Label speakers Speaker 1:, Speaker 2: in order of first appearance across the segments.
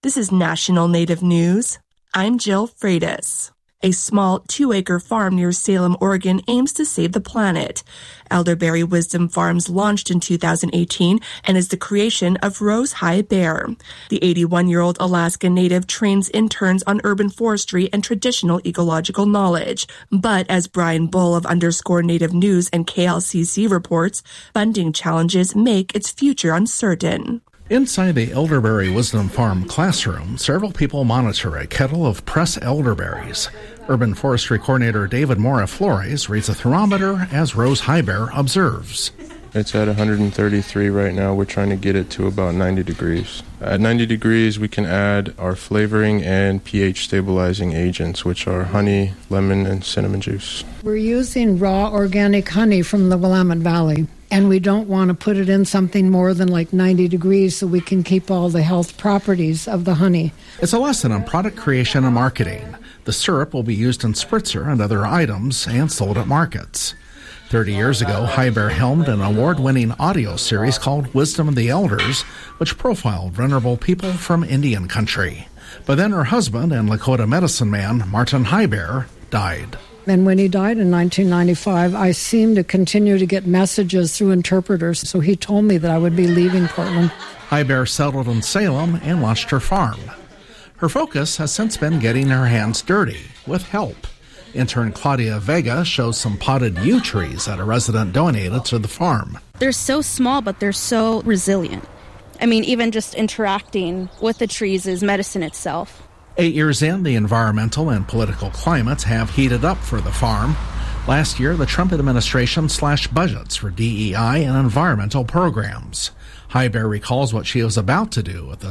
Speaker 1: This is National Native News. I'm Jill Freitas. A small 2-acre farm near Salem, Oregon aims to save the planet. Elderberry Wisdom Farms launched in 2018 and is the creation of Rose High Bear. The 81-year-old Alaska native trains interns on urban forestry and traditional ecological knowledge. But as Brian Bull of _Native News and KLCC reports, funding challenges make its future uncertain.
Speaker 2: Inside the Elderberry Wisdom Farm classroom, several people monitor a kettle of pressed elderberries. Urban Forestry Coordinator David Mora Flores reads a thermometer as Rose High Bear observes.
Speaker 3: It's at 133 right now. We're trying to get it to about 90 degrees. At 90 degrees, we can add our flavoring and pH stabilizing agents, which are honey, lemon, and cinnamon juice.
Speaker 4: We're using raw organic honey from the Willamette Valley, and we don't want to put it in something more than like 90 degrees so we can keep all the health properties of the honey.
Speaker 2: It's a lesson on product creation and marketing. The syrup will be used in spritzer and other items and sold at markets. 30 years ago, High Bear helmed an award-winning audio series called Wisdom of the Elders, which profiled venerable people from Indian country. But then her husband and Lakota medicine man, Martin High Bear, died.
Speaker 4: And when he died in 1995, I seemed to continue to get messages through interpreters, so he told me that I would be leaving Portland.
Speaker 2: High Bear settled in Salem and launched her farm. Her focus has since been getting her hands dirty, with help. Intern Claudia Vega shows some potted yew trees that a resident donated to the farm.
Speaker 5: They're so small, but they're so resilient. I mean, even just interacting with the trees is medicine itself.
Speaker 2: 8 years in, the environmental and political climates have heated up for the farm. Last year, the Trump administration slashed budgets for DEI and environmental programs. High Bear recalls what she was about to do with the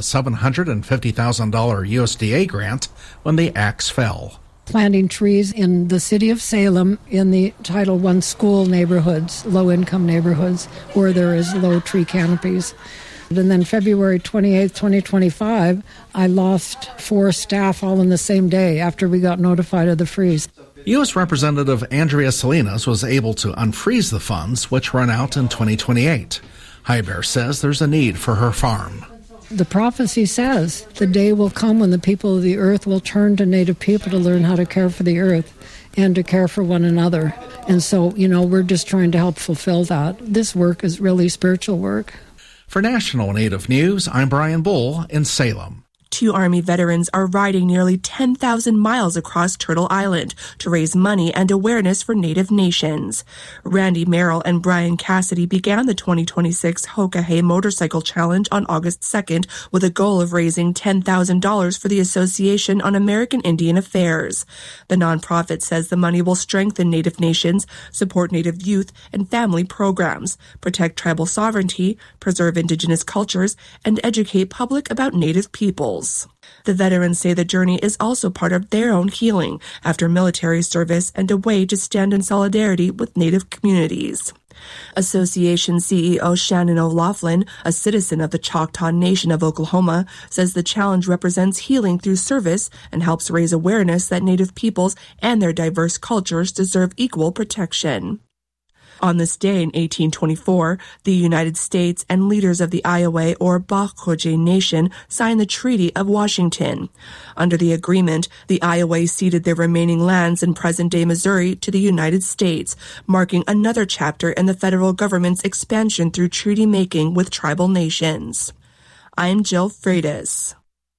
Speaker 2: $750,000 USDA grant when the axe fell.
Speaker 4: Planting trees in the city of Salem in the Title I school neighborhoods, low-income neighborhoods, where there is low tree canopies. And then February 28, 2025, I lost 4 staff all in the same day after we got notified of the freeze.
Speaker 2: U.S. Representative Andrea Salinas was able to unfreeze the funds, which run out in 2028. High Bear says there's a need for her farm.
Speaker 4: The prophecy says the day will come when the people of the earth will turn to Native people to learn how to care for the earth and to care for one another. And so, we're just trying to help fulfill that. This work is really spiritual work.
Speaker 2: For National Native News, I'm Brian Bull in Salem.
Speaker 1: 2 Army veterans are riding nearly 10,000 miles across Turtle Island to raise money and awareness for Native nations. Randy Merrill and Brian Cassidy began the 2026 Hoka Motorcycle Challenge on August 2nd with a goal of raising $10,000 for the Association on American Indian Affairs. The nonprofit says the money will strengthen Native nations, support Native youth and family programs, protect tribal sovereignty, preserve indigenous cultures, and educate public about Native peoples. The veterans say the journey is also part of their own healing after military service and a way to stand in solidarity with Native communities. Association CEO Shannon O'Laughlin, a citizen of the Choctaw Nation of Oklahoma, says the challenge represents healing through service and helps raise awareness that Native peoples and their diverse cultures deserve equal protection. On this day in 1824, the United States and leaders of the Iowa or Bakhoje Nation signed the Treaty of Washington. Under the agreement, the Iowa ceded their remaining lands in present-day Missouri to the United States, marking another chapter in the federal government's expansion through treaty making with tribal nations. I'm Jill Freitas.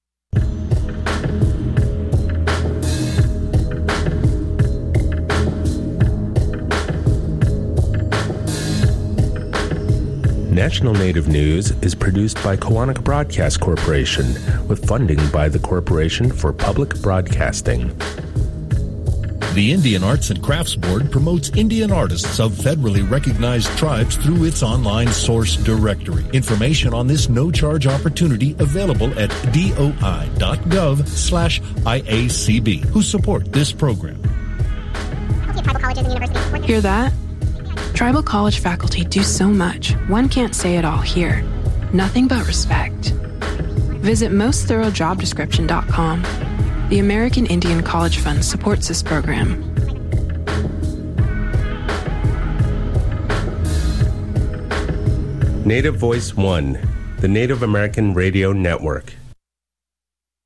Speaker 6: National Native News is produced by Kawanak Broadcast Corporation with funding by the Corporation for Public Broadcasting.
Speaker 7: The Indian Arts and Crafts Board promotes Indian artists of federally recognized tribes through its online source directory. Information on this no-charge opportunity available at doi.gov/IACB, who support this program.
Speaker 8: Hear that? Tribal college faculty do so much, one can't say it all here. Nothing but respect. Visit mostthoroughdescription.com. The American Indian College Fund supports this program.
Speaker 6: Native Voice One, the Native American Radio Network.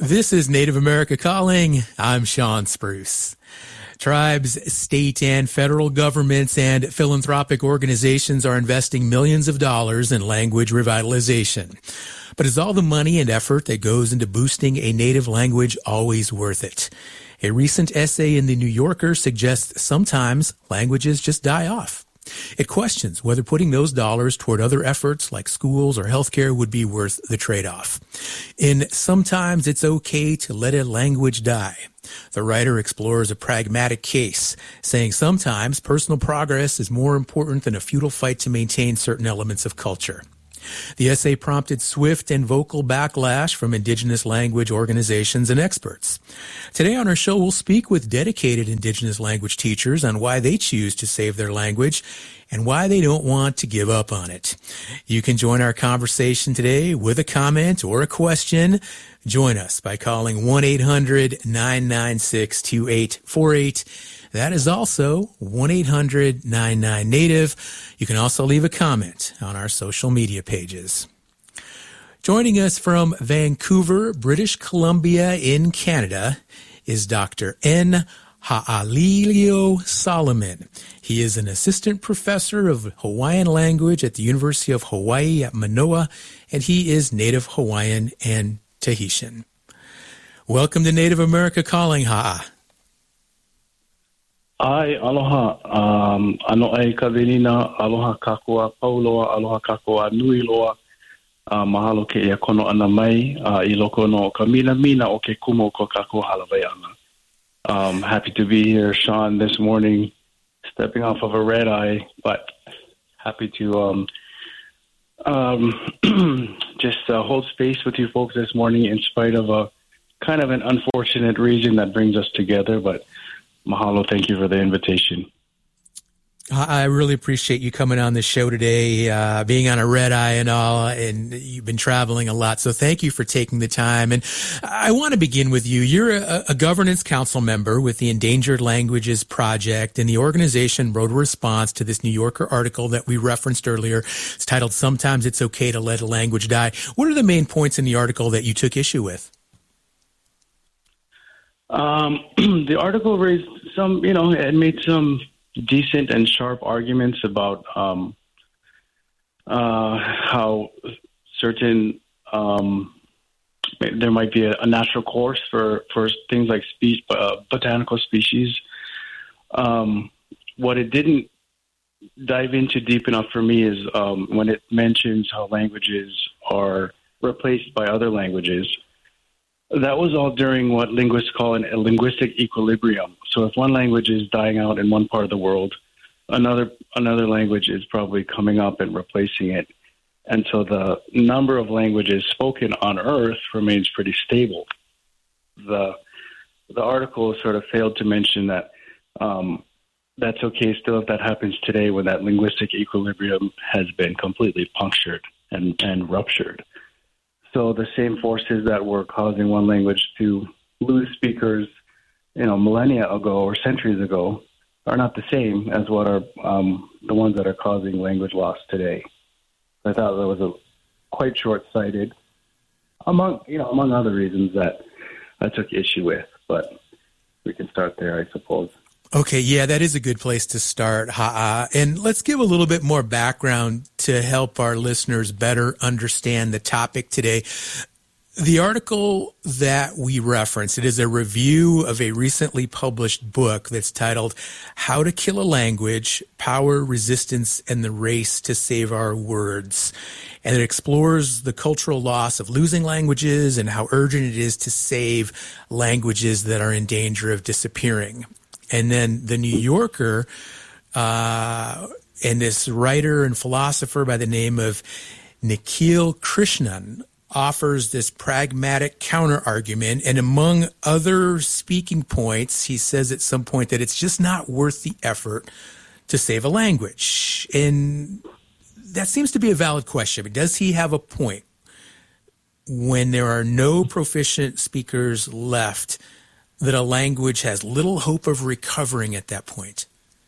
Speaker 9: This is Native America Calling. I'm Sean Spruce. Tribes, state and federal governments and philanthropic organizations are investing millions of dollars in language revitalization. But is all the money and effort that goes into boosting a native language always worth it? A recent essay in The New Yorker suggests sometimes languages just die off. It questions whether putting those dollars toward other efforts like schools or healthcare would be worth the trade-off. In Sometimes It's Okay to Let a Language Die, the writer explores a pragmatic case, saying sometimes personal progress is more important than a futile fight to maintain certain elements of culture. The essay prompted swift and vocal backlash from indigenous language organizations and experts. Today on our show, we'll speak with dedicated indigenous language teachers on why they choose to save their language and why they don't want to give up on it. You can join our conversation today with a comment or a question. Join us by calling 1-800-996-2848. That is also 1-800-99-NATIVE. You can also leave a comment on our social media pages. Joining us from Vancouver, British Columbia in Canada is Dr. N. Ha'alilio Solomon. He is an assistant professor of Hawaiian language at the University of Hawaii at Manoa, and he is Native Hawaiian and Tahitian. Welcome to Native America Calling, Ha'a.
Speaker 10: Ai, aloha. Ano ai kavelina, aloha kakua pauloa, aloha kakua nui loa. Mahalo ke ia kono ana mai, I loko no ka mina o ke kumo ko kakua halawai ana. Happy to be here, Sean, this morning, stepping off of a red eye, but happy to just hold space with you folks this morning in spite of a kind of an unfortunate reason that brings us together, but mahalo, thank you for the invitation.
Speaker 9: I really appreciate you coming on the show today, being on a red eye and all, and you've been traveling a lot. So thank you for taking the time. And I want to begin with you. You're a governance council member with the Endangered Languages Project, and the organization wrote a response to this New Yorker article that we referenced earlier. It's titled, Sometimes It's Okay to Let a Language Die. What are the main points in the article that you took issue with?
Speaker 10: The article raised some, it made some decent and sharp arguments about how certain there might be a natural course for things like botanical species. What it didn't dive into deep enough for me is when it mentions how languages are replaced by other languages. That was all during what linguists call a linguistic equilibrium. So if one language is dying out in one part of the world, another language is probably coming up and replacing it. And so the number of languages spoken on Earth remains pretty stable. The article sort of failed to mention that that's okay still if that happens today when that linguistic equilibrium has been completely punctured and ruptured. So the same forces that were causing one language to lose speakers, millennia ago or centuries ago, are not the same as what are the ones that are causing language loss today. I thought that was quite short-sighted, among other reasons that I took issue with. But we can start there, I suppose.
Speaker 9: Okay, yeah, that is a good place to start, Ha'a. And let's give a little bit more background to help our listeners better understand the topic today. The article that we reference, it is a review of a recently published book that's titled How to Kill a Language, Power, Resistance, and the Race to Save Our Words. And it explores the cultural loss of losing languages and how urgent it is to save languages that are in danger of disappearing. And then the New Yorker, and this writer and philosopher by the name of Nikhil Krishnan offers this pragmatic counter-argument. And among other speaking points, he says at some point that it's just not worth the effort to save a language. And that seems to be a valid question. But does he have a point when there are no proficient speakers left, that a language has little hope of recovering at that point?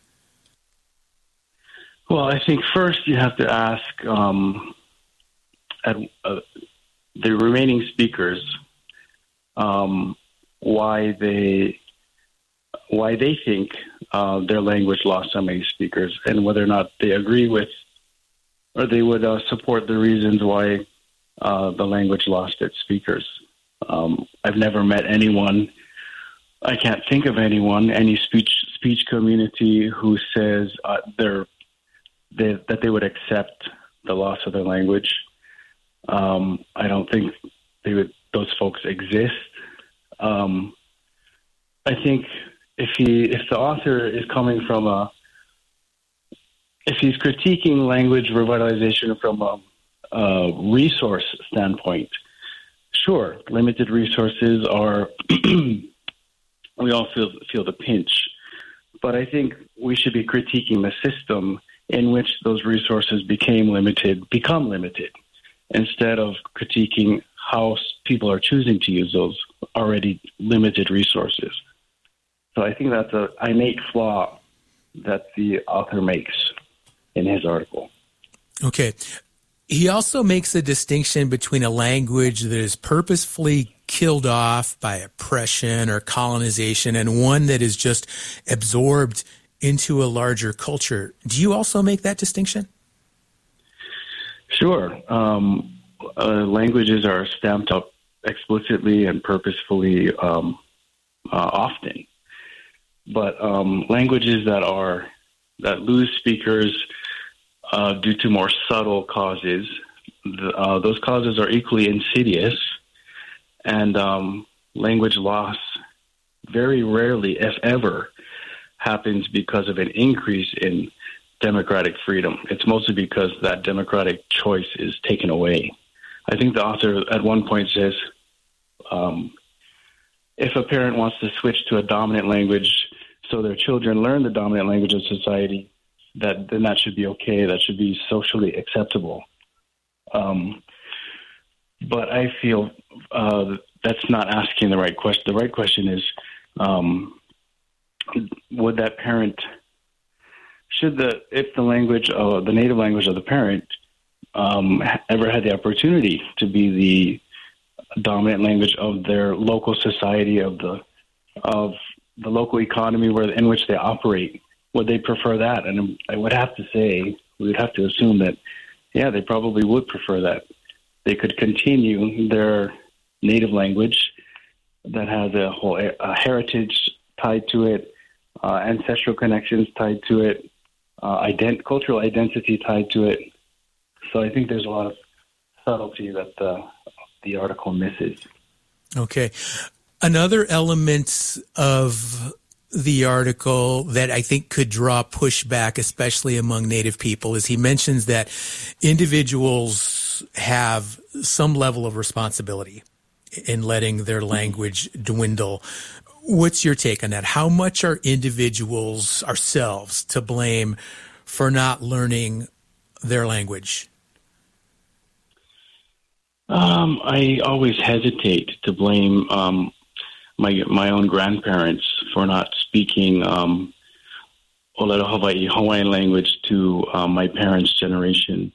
Speaker 10: Well, I think first you have to ask the remaining speakers, why they think their language lost so many speakers, and whether or not they agree with or they would support the reasons why the language lost its speakers. I've never met anyone, I can't think of anyone, any speech community who says that they would accept the loss of their language. I don't think those folks exist. I think if the author is coming from if he's critiquing language revitalization from a resource standpoint, sure, limited resources are, we all feel the pinch. But I think we should be critiquing the system in which those resources become limited, instead of critiquing how people are choosing to use those already limited resources. So I think that's an innate flaw that the author makes in his article.
Speaker 9: Okay. He also makes a distinction between a language that is purposefully killed off by oppression or colonization and one that is just absorbed into a larger culture. Do you also make that distinction?
Speaker 10: Sure. Languages are stamped up explicitly and purposefully often. But languages that lose speakers due to more subtle causes, those causes are equally insidious, and language loss very rarely, if ever, happens because of an increase in democratic freedom. It's mostly because that democratic choice is taken away. I think the author at one point says, if a parent wants to switch to a dominant language so their children learn the dominant language of society, then that should be okay. That should be socially acceptable. But I feel that's not asking the right question. The right question is, would that parent, if the language, the native language of the parent, ever had the opportunity to be the dominant language of their local society, of the local economy in which they operate, would they prefer that? And I would have to say, we would have to assume that, yeah, they probably would prefer that. They could continue their native language that has a whole heritage tied to it, ancestral connections tied to it, cultural identity tied to it. So I think there's a lot of subtlety that the article misses. Okay.
Speaker 9: Another element of the article that I think could draw pushback, especially among Native people, is he mentions that individuals have some level of responsibility in letting their language dwindle. What's your take on that? How much are individuals, ourselves, to blame for not learning their language?
Speaker 10: I always hesitate to blame my own grandparents for not speaking Olelo Hawaii Hawaiian language to my parents' generation.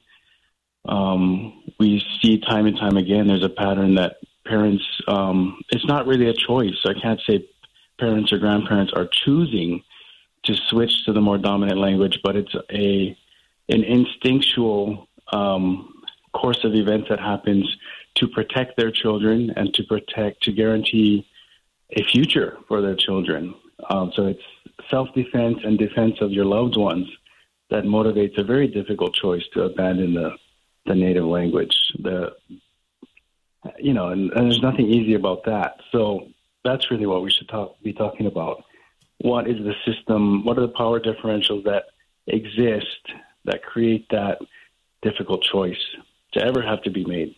Speaker 10: We see time and time again there's a pattern that parents, it's not really a choice. I can't say parents or grandparents are choosing to switch to the more dominant language, but it's an instinctual course of events that happens to protect their children and to guarantee a future for their children. So it's self-defense and defense of your loved ones that motivates a very difficult choice to abandon the native language. And there's nothing easy about that. So that's really what we should be talking about. What is the system? What are the power differentials that exist that create that difficult choice to ever have to be made?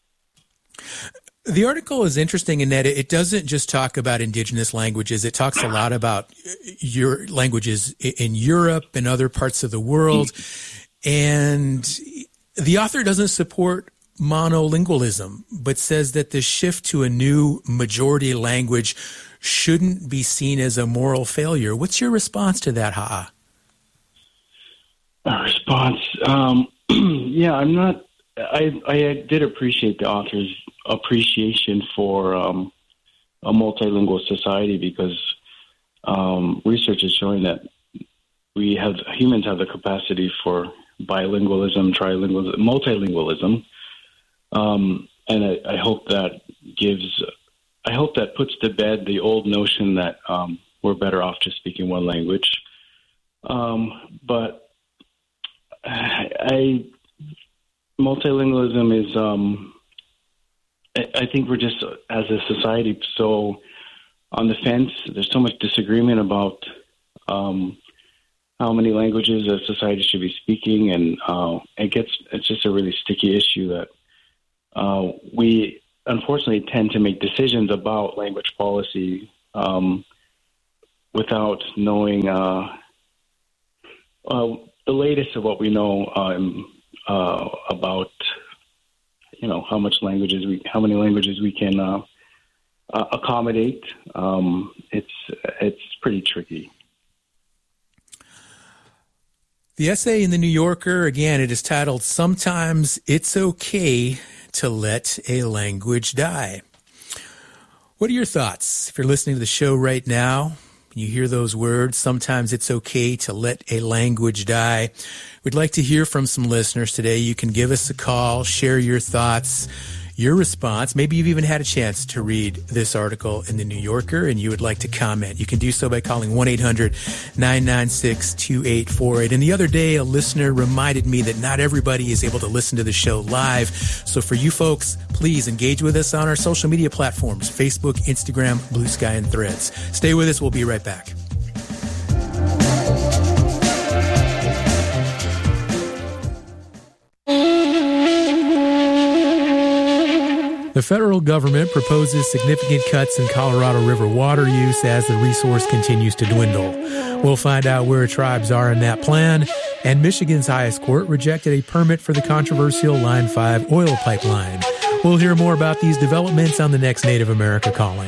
Speaker 9: The article is interesting in that it doesn't just talk about indigenous languages. It talks a lot about your languages in Europe and other parts of the world. And the author doesn't support monolingualism, but says that the shift to a new majority language shouldn't be seen as a moral failure. What's your response to that, Ha'a?
Speaker 10: Response? I did appreciate the author's appreciation for a multilingual society because research is showing that humans have the capacity for bilingualism, trilingualism, multilingualism, and I hope that puts to bed the old notion that we're better off just speaking one language. But multilingualism is, I think we're just, as a society, so on the fence. There's so much disagreement about how many languages a society should be speaking, and it's just a really sticky issue that we unfortunately tend to make decisions about language policy without knowing the latest of what we know about how many languages we can accommodate. It's pretty tricky.
Speaker 9: The essay in the New Yorker, again, it is titled "Sometimes It's Okay to Let a Language Die." What are your thoughts? If you're listening to the show right now, you hear those words, sometimes it's okay to let a language die. We'd like to hear from some listeners today. You can give us a call, share your thoughts, your response. Maybe you've even had a chance to read this article in the New Yorker and you would like to comment. You can do so by calling 1-800-996-2848. And the other day, a listener reminded me that not everybody is able to listen to the show live. So for you folks, please engage with us on our social media platforms, Facebook, Instagram, Blue Sky, and Threads. Stay with us. We'll be right back. The federal government proposes significant cuts in Colorado River water use as the resource continues to dwindle. We'll find out where tribes are in that plan. And Michigan's highest court rejected a permit for the controversial Line 5 oil pipeline. We'll hear more about these developments on the next Native America Calling.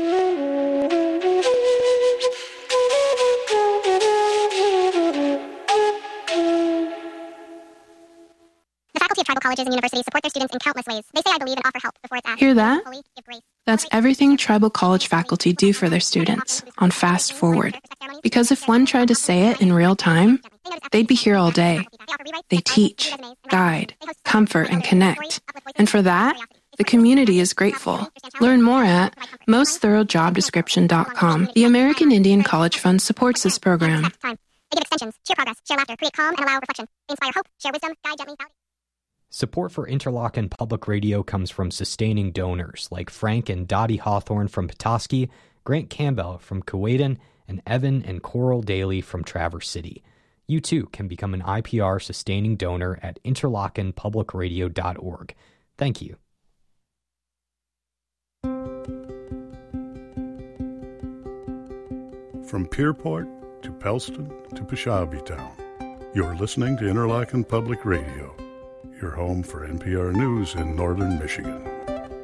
Speaker 11: Colleges and universities support their students in countless ways. They say I believe and offer help before it's asked.
Speaker 8: Hear that? That's everything tribal college faculty do for their students on Fast Forward. Because if one tried to say it in real time, they'd be here all day. They teach, guide, comfort, and connect. And for that, the community is grateful. Learn more at mostthoroughdjobdescription.com. The American Indian College Fund supports this program.
Speaker 11: They give extensions, cheer progress, share laughter, create calm, and allow reflection. They inspire hope, share wisdom, guide gently.
Speaker 12: Support for Interlochen Public Radio comes from sustaining donors like Frank and Dottie Hawthorne from Petoskey, Grant Campbell from Kewadin, and Evan and Coral Daly from Traverse City. You too can become an IPR sustaining donor at interlochenpublicradio.org. Thank you.
Speaker 13: From Pierport to Pellston to Peshabe-town, you're listening to Interlochen Public Radio, your home for NPR News in northern Michigan.